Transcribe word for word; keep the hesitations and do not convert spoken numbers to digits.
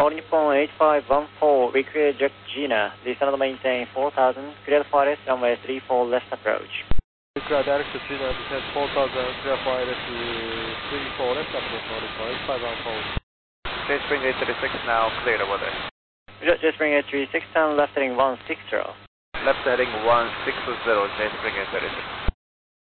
All Nippon eight five one four, recreate Jet Gina. Descend and maintain four thousand, clear for I L S, runway three four left approach. Recreate direct to Gina, descend four thousand, clear for I L S, three four left approach, All Nippon eight five one four. Jet Spring eight three six now, clear the weather. Jet Spring eight three six, turn left heading one six zero. Left heading one six zero, Jet Spring eight three six.